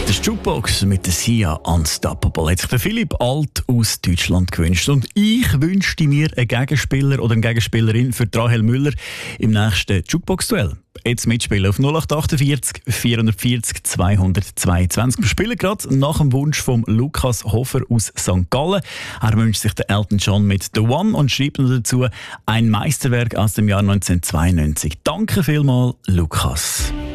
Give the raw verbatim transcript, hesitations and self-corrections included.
Der Jukebox mit der Sia Unstoppable hat sich der Philipp Alt aus Deutschland gewünscht. Und ich wünschte mir einen Gegenspieler oder eine Gegenspielerin für Rahel Müller im nächsten Jukebox-Duell. Jetzt mitspielen auf null acht achtundvierzig, vierhundertvierzig, zweihundertzweiundzwanzig. Wir spielen gerade nach dem Wunsch von Lukas Hofer aus Sankt Gallen. Er wünscht sich den Elton John mit «The One» und schreibt noch dazu ein Meisterwerk aus dem Jahr neunzehnhundertzweiundneunzig. Danke vielmals, Lukas.